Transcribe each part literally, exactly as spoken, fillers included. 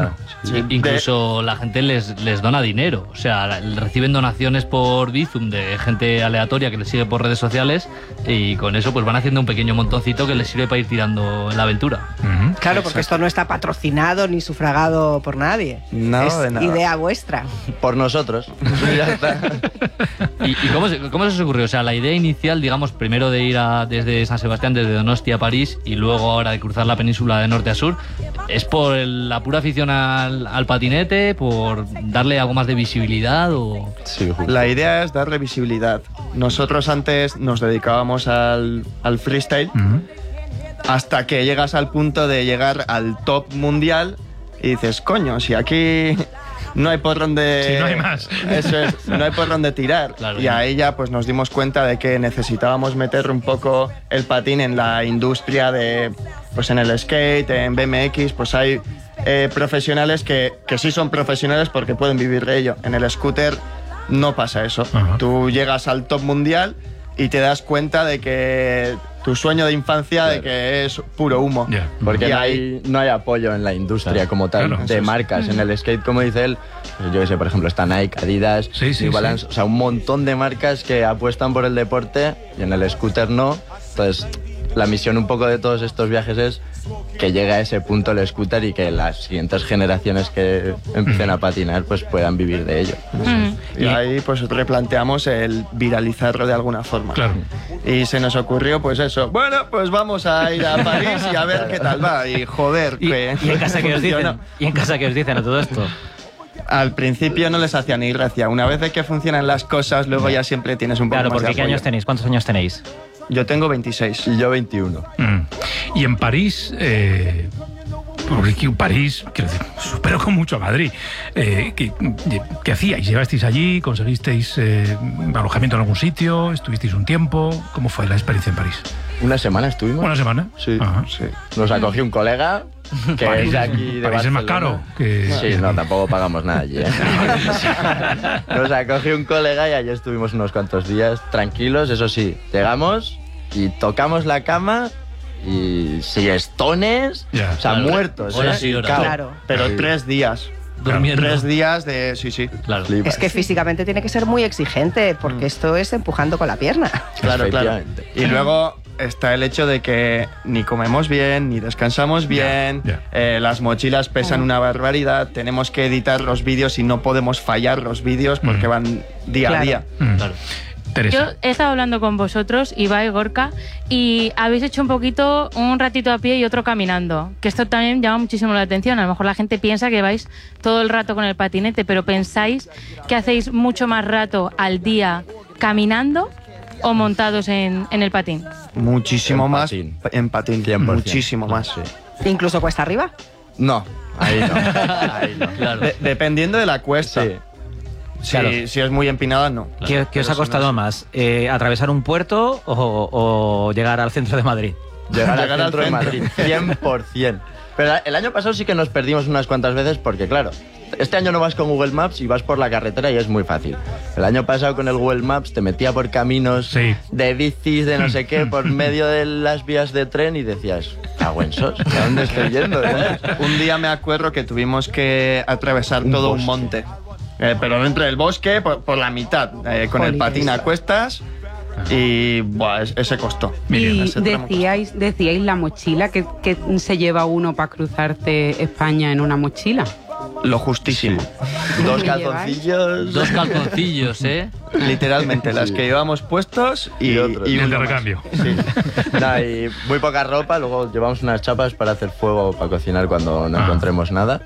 bueno. Sí, incluso de... la gente les, les dona dinero. O sea, reciben donaciones por Bizum de gente aleatoria que les sigue por redes sociales y con eso pues van haciendo un pequeño montoncito que les sirve para ir tirando en la aventura. Uh-huh. Claro, porque esto no está patrocinado ni sufragado por nadie. No, es de nada. Idea vuestra. Por nosotros. Ya está. ¿Y, y cómo, se, cómo se os ocurrió? O sea, la idea inicial, digamos, primero de ir a, desde San Sebastián, desde Donostia a París y luego ahora de cruzar la península de norte a sur, ¿es por el, la pura afición al, al patinete, por darle algo más de visibilidad o...? Sí, justo. La idea es darle visibilidad. Nosotros antes nos dedicábamos al, al freestyle uh-huh. hasta que llegas al punto de llegar al top mundial y dices, coño, si aquí... no hay por dónde... Sí, no hay más. Eso es, no hay por dónde tirar. Claro, y ahí ya pues nos dimos cuenta de que necesitábamos meter un poco el patín en la industria de... pues en el skate, en B M X, pues hay eh, profesionales que, que sí son profesionales porque pueden vivir de ello. En el scooter no pasa eso. Uh-huh. Tú llegas al top mundial y te das cuenta de que tu sueño de infancia claro. de que es puro humo. Yeah. Porque no hay, no hay apoyo en la industria claro. como tal claro. de marcas. En el skate, como dice él, pues yo que sé, por ejemplo, está Nike, Adidas, sí, sí, New Balance, sí. o sea, un montón de marcas que apuestan por el deporte y en el scooter no. Entonces, la misión un poco de todos estos viajes es que llegue a ese punto el scooter y que las siguientes generaciones que empiecen a patinar pues puedan vivir de ello. Mm. Y ahí pues replanteamos el viralizarlo de alguna forma. Claro. Y se nos ocurrió pues eso, bueno, pues vamos a ir a París y a ver claro. qué tal va. Y joder, y, que ¿y en casa que os dicen? ¿Y en casa que os dicen a todo esto? Al principio no les hacía ni gracia. Una vez de que funcionan las cosas, luego ya siempre tienes un poco claro, más de porque ¿qué años tenéis? ¿Cuántos años tenéis? Yo tengo veintiséis. Y yo veintiuno. Mm. Y en París, eh, porque París, quiero decir, supero con mucho a Madrid. Eh, ¿qué, ¿Qué hacíais? ¿Llegasteis allí? ¿Conseguisteis eh, alojamiento en algún sitio? ¿Estuvisteis un tiempo? ¿Cómo fue la experiencia en París? Una semana estuvimos. ¿Una semana? Sí. sí. Nos acogió un colega que París, es de aquí de París es más caro que... Sí, no, tampoco pagamos nada allí, ¿eh? Nos acogió un colega y allí estuvimos unos cuantos días tranquilos, eso sí, llegamos y tocamos la cama y siestones, yeah. o sea, claro. muertos, Horas ¿eh? y horas. Claro. Pero sí. tres días. Durmiendo. Tres días de... Sí, sí. Claro. Es que físicamente tiene que ser muy exigente porque mm. esto es empujando con la pierna. Claro, claro. Y luego está el hecho de que ni comemos bien, ni descansamos bien, yeah, yeah. Eh, las mochilas pesan oh. una barbaridad, tenemos que editar los vídeos y no podemos fallar los vídeos porque mm. van día claro. a día. Mm. Claro. Yo he estado hablando con vosotros, Ibai, Gorka, y habéis hecho un poquito, un ratito a pie y otro caminando, que esto también llama muchísimo la atención. A lo mejor la gente piensa que vais todo el rato con el patinete, pero ¿pensáis que hacéis mucho más rato al día caminando o montados en, en el patín? Muchísimo en más patín. en patín, cien por ciento. Muchísimo más. Sí. ¿Incluso cuesta arriba? No, ahí no. Ahí no. Claro. De, dependiendo de la cuesta. Sí. Si, claro. si es muy empinada, no. ¿Qué, ¿qué os ha costado más? Eh, ¿Atravesar un puerto o, o llegar al centro de Madrid? Llegar, llegar al centro al de Madrid, cien por ciento. Pero el año pasado sí que nos perdimos unas cuantas veces porque, claro, este año no vas con Google Maps y vas por la carretera y es muy fácil. El año pasado con el Google Maps te metía por caminos sí. de bicis, de no sé qué, por medio de las vías de tren y decías, ¿caguensos? ¿A dónde estoy yendo? ¿Eh? Un día me acuerdo que tuvimos que atravesar un todo bosque. un monte. Eh, pero dentro del bosque, por, por la mitad, eh, con Jolines. el patín a cuestas y buah, ese costó. Y ese decíais, decíais la mochila, que, que se lleva uno para cruzarte España en una mochila. Lo justísimo. Sí. Dos calzoncillos. Dos calzoncillos, ¿eh? Literalmente, las sí. que llevamos puestos y, y otros. Y, y el de más. recambio. Sí. Nah, y muy poca ropa, luego llevamos unas chapas para hacer fuego, para cocinar cuando no ah. encontremos nada.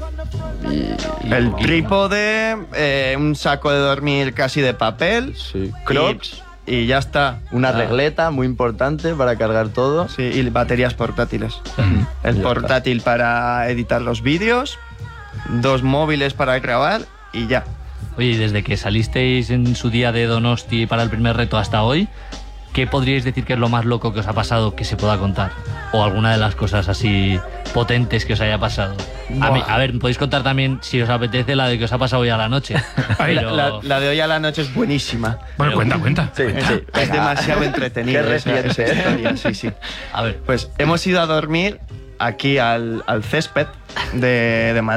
Y, y el trípode, eh, un saco de dormir casi de papel, sí. Crocs y, y ya está. Una ah. regleta muy importante para cargar todo. Sí, y baterías portátiles. Uh-huh. El ya portátil está. para editar los vídeos, dos móviles para grabar y ya. Oye, y desde que salisteis en su día de Donosti para el primer reto hasta hoy, ¿qué podríais decir que es lo más loco que os ha pasado que se pueda contar? O alguna de las cosas así potentes que os haya pasado. A, mí, a ver, podéis contar también, si os apetece, la de que os ha pasado hoy a la noche. Pero... la, la, la de hoy a la noche es buenísima. Bueno, Pero... cuenta, cuenta. Sí, cuenta. sí, es demasiado entretenida. Qué esa, esa historia, sí, sí. A ver. Pues hemos ido a dormir aquí al, al césped de, de Madrid.